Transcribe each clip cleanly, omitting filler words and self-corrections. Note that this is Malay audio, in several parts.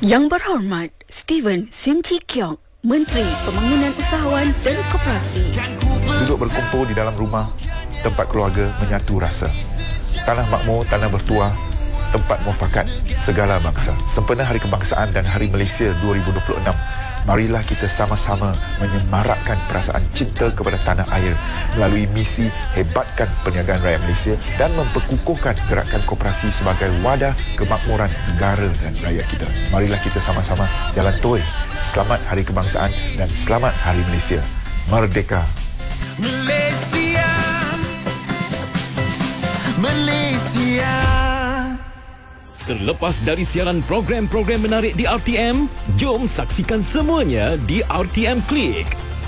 Yang berhormat Steven Sim Chi Kiong, Menteri Pembangunan Usahawan dan Koperasi. Duduk berkumpul di dalam rumah, tempat keluarga menyatu rasa. Tanah makmur, tanah bertuah, tempat mufakat segala bangsa. Sempena Hari Kebangsaan dan Hari Malaysia 2026, marilah kita sama-sama menyemarakkan perasaan cinta kepada tanah air melalui misi hebatkan perniagaan rakyat Malaysia dan memperkukuhkan gerakan koperasi sebagai wadah kemakmuran negara dan rakyat kita. Marilah kita sama-sama jalan toy. Selamat Hari Kebangsaan dan selamat Hari Malaysia. Merdeka! Malaysia, Malaysia. Terlepas dari siaran program-program menarik di RTM, jom saksikan semuanya di RTM Klik.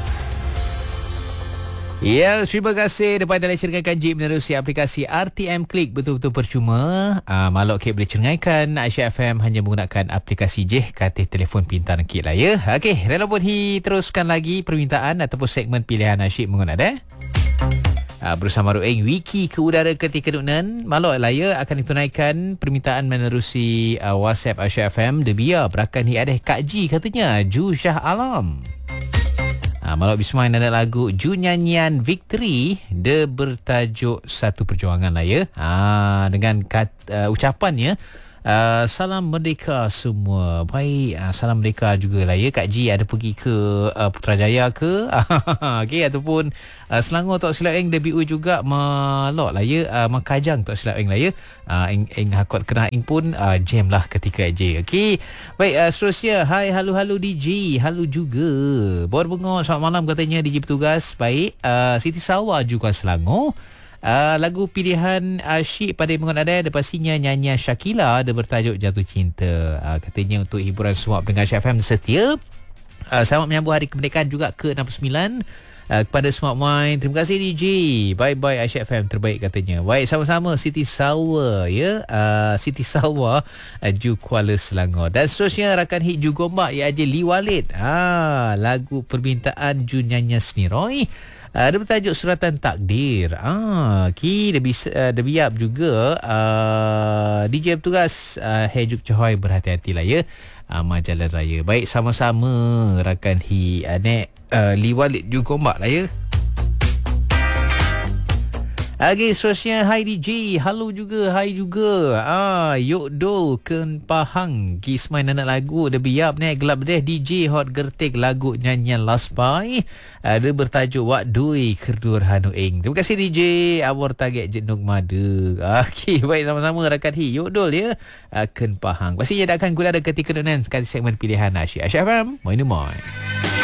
Ya, terima kasih daripada anda cerngaikan Jip menerusi aplikasi RTM Klik. Betul-betul percuma. Malok Kik boleh cerngaikan Aisyah FM hanya menggunakan aplikasi J, katil telefon pintar Kik lah ya. Okey, rela pun teruskan lagi permintaan ataupun segmen pilihan asyik menggunakan bersama Rueng Wiki ke udara ketika Nunan. Malok Laya akan ditunaikan permintaan menerusi WhatsApp Aisyah FM. Debia berakan hi adeh Kak Ji katanya Ju Shah Alam. Malok Bismain ada lagu Ju nyanyian Victory dia bertajuk Satu Perjuangan lah ya. Dengan ucapannya salam merdeka semua. Baik, salam merdeka juga lah ya. Kak Ji ada pergi ke Putrajaya ke okey, ataupun Selangor Tok Silap Eng DBU juga malok lah ya. Makajang Tok Silap Eng lah ya. Eng hakot kena eng pun jam lah ketika je. Okey, baik, seterusnya hai halo DJ, halo juga Bor Bengok, selamat malam katanya DJ petugas. Baik, Siti Sawa juga Selangor. Lagu pilihan Syik pada mengenai ada pastinya nyanyian Shakila ada bertajuk Jatuh Cinta. Katanya untuk hiburan semua pendengar Aisyah FM setia. Selamat menyambut Hari Kemerdekaan juga ke-69 kepada semua main. Terima kasih DJ. Bye-bye Aisyah FM terbaik katanya. Baik, sama-sama Siti Sawa ya. Siti Sawa Ju Kuala Selangor. Dan seterusnya rakan hit Ju Gombak ya Haji Li Walid. Lagu permintaan Ju nyanyian Sniroy. Ada bertajuk Suratan Takdir. Dia biap juga DJ petugas Hejuk Cohoy berhati-hatilah ya. Majalah Raya. Baik, sama-sama rakan Nek Li Walid juga ombak lah ya. Okey, seterusnya hai DJ, halo juga, hai juga. Yok Dol Ken Pahang Kismain anak lagu ada biap ni gelap deh DJ Hot Gertik lagu nyanyian Last Buy. Ada bertajuk Wak Dui Kerdur Hanu Eng. Terima kasih DJ Awar Target Jenuk Mada. Okey, baik, sama-sama rakan Yok Dol ya. Ken Pahang. Pastinya dah akan gula ada ketika nunan sekali segmen pilihan Aisyah FM. Moin.